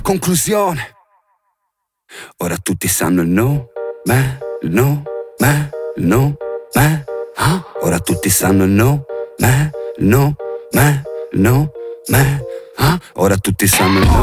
Conclusione. Ora tutti sanno il nome, il nome, il nome, ora tutti sanno il nome, il nome, il nome, ora tutti sanno il nome.